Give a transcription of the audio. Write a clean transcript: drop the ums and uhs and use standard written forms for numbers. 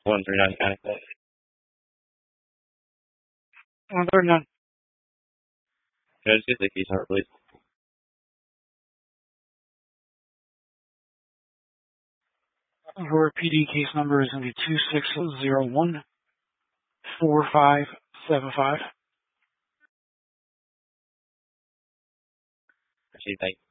139 County Code. 139. Can I just get the case number, please? Your PD case number is going to be 2601-4575. Actually, thank you.